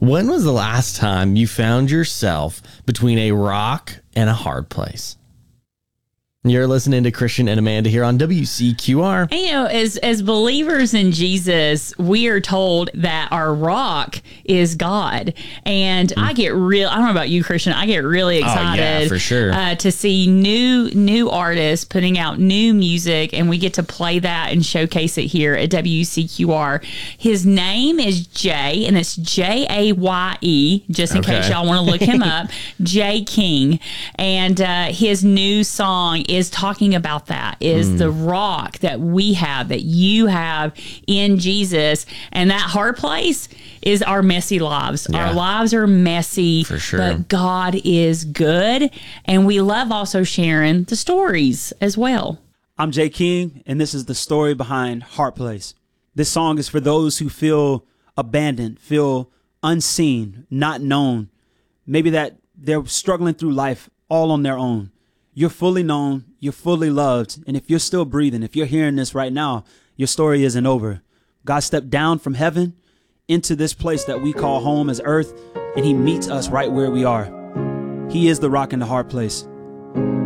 When was the last time you found yourself between a rock and a hard place? You're listening to Christian and Amanda here on WCQR. And, you know, as believers in Jesus, we are told that our rock is God. And I get I don't know about you, Christian, I get really excited for sure. To see new artists putting out new music, and we get to play that and showcase it here at WCQR. His name is Jay, and it's Jaye, just in case y'all want to look him up, Jay King. And his new song is talking about that, is the rock that we have, that you have in Jesus. And that hard place is our messy lives. Yeah. Our lives are messy, for sure, but God is good. And we love also sharing the stories as well. I'm Jay King, and this is the story behind Heart Place. This song is for those who feel abandoned, feel unseen, not known. Maybe that they're struggling through life all on their own. You're fully known, you're fully loved, and if you're still breathing, if you're hearing this right now, your story isn't over. God stepped down from heaven into this place that we call home as earth, and he meets us right where we are. He is the rock in the hard place.